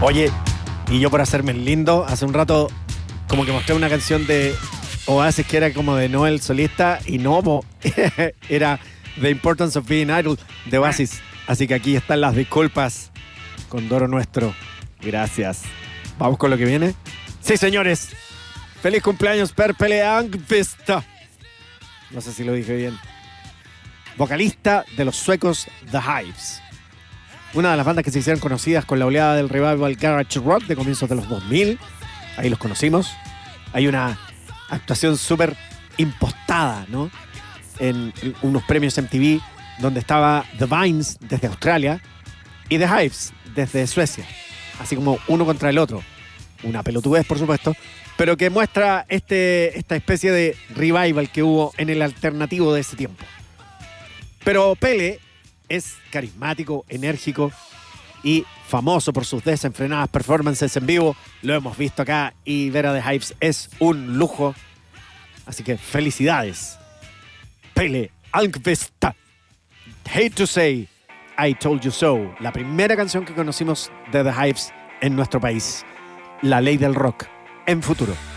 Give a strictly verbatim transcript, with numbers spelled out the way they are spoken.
Oye, y yo por hacerme el lindo, hace un rato como que mostré una canción de Oasis que era como de Noel solista y no, po, era The Importance of Being Idle de Oasis. Así que aquí están las disculpas con Doro Nuestro. Gracias. ¿Vamos con lo que viene? Sí, señores. Feliz cumpleaños Per Pelle Almqvist. No sé si lo dije bien. Vocalista de los suecos The Hives. Una de las bandas que se hicieron conocidas con la oleada del revival garage rock de comienzos de los dos mil. Ahí los conocimos. Hay una actuación súper impostada, ¿no? En unos premios M T V donde estaba The Vines desde Australia y The Hives desde Suecia. Así como uno contra el otro. Una pelotudez, por supuesto, pero que muestra este, esta especie de revival que hubo en el alternativo de ese tiempo. Pero Pelle es carismático, enérgico y famoso por sus desenfrenadas performances en vivo. Lo hemos visto acá y ver a The Hives es un lujo. Así que felicidades. Pelle Almqvist. Hate to Say I Told You So. La primera canción que conocimos de The Hives en nuestro país. La ley del rock en Futuro.